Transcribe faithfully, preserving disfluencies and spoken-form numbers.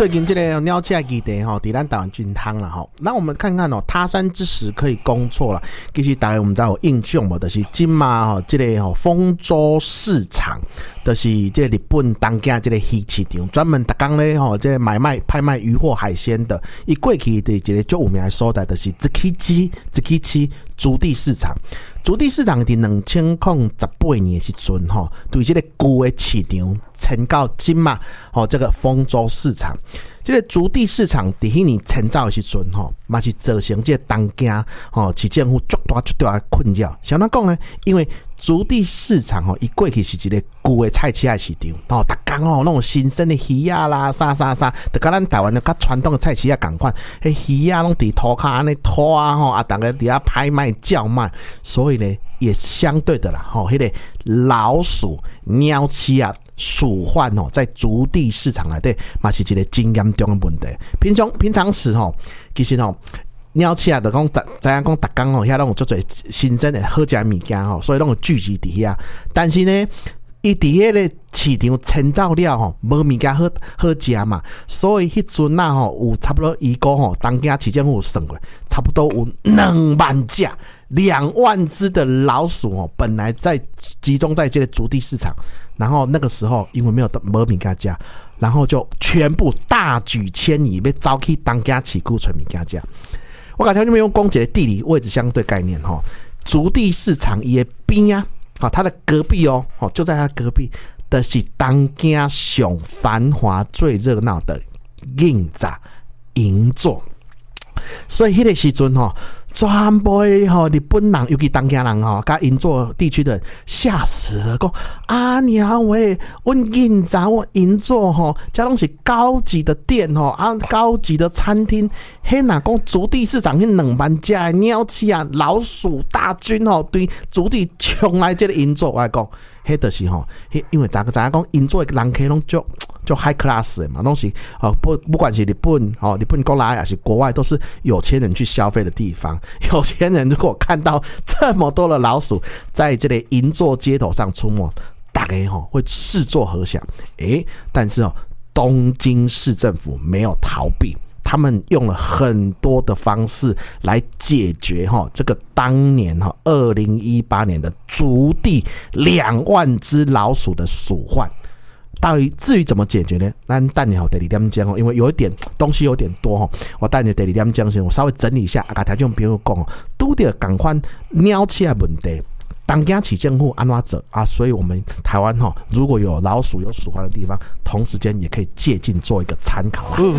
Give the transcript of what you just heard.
最近这个鸟鼠基地吼，在咱台湾真夯啦吼。那我们看看哦，他山之石可以攻错了。其实大家我们知道有印象无，就是今嘛吼，这个吼丰州市场，就是这个日本东京这个鱼市场，专门逐工咧吼，这个买卖拍卖渔获海鲜的。伊过去的一个最有名的所在，就是泽崎基泽崎市竹地市场。竹地市场伫两千零十八年的时阵吼，对这个旧的市场迁到今嘛吼，这个丰州市场。这个竹地市场伫迄年迁走的时阵吼，嘛是造成这个东京吼市政府足大足大的困扰。想哪讲呢？因为竹地市场吼，伊过去是一个旧的菜市的市场，吼，逐工吼那种新鲜的鱼啊啦，啥啥啥，就甲咱台湾的较传统的菜市啊共款，迄鱼啊拢伫涂骹安尼拖啊吼，啊，逐个伫遐拍卖叫卖，所以呢，也相对的啦，吼，迄个老鼠、鸟鼠啊。鼠患哦，在竹地市场内底，嘛是一个真严重的问题。平常平常时吼，其实吼，鸟鼠啊，就讲知影讲逐工吼，遐拢有足侪新鲜的好食物件吼，所以拢有聚集伫遐。但是呢，伊伫迄个市场迁走了吼，无物件好好食嘛，所以迄阵啊吼，有差不多伊估吼，东京市政府有算过，差不多有两万只。两万只的老鼠哦，本来在集中在这个竹地市场，然后那个时候因为没有没物件吃，然后就全部大举迁移，要走去东京市区找物件吃。我刚才就没用讲一个地理位置相对概念哈，竹地市场伊的边啊，好，它的隔壁哦，就在它隔壁的是东京上繁华最热闹的银座银座，所以迄个时阵吼。全部的吼日本人，尤其东京人吼，甲银座地区的人吓死了，讲啊娘喂，阮银座我银座吼，这拢是高级的店吼，啊高级的餐厅，迄若讲竹地市场迄两万只的鸟鼠啊，老鼠大军吼，对竹地冲来这个银座，我来讲，迄就是吼，迄因为大家知影讲银座的人客拢足。就 high class 的嘛，东西哦不不管是日本哦，日本国内还是国外，都是有钱人去消费的地方。有钱人如果看到这么多的老鼠在这里银座街头上出没，大概哈会视作何想？诶，但是哦，东京市政府没有逃避。他们用了很多的方式来解决哈这个当年哈二零一八年的竹地两万只老鼠的鼠患。到于至于怎么解决呢？咱等下第二点讲哦，因为有一点东西有点多哈，我等下第二点讲先，我稍微整理一下，啊，跟听众朋友讲哦，拄到同款鸟鼠的问题，东京市政府安怎做啊？所以我们台湾哈，如果有老鼠有鼠患的地方，同时间也可以借鉴做一个参考啊。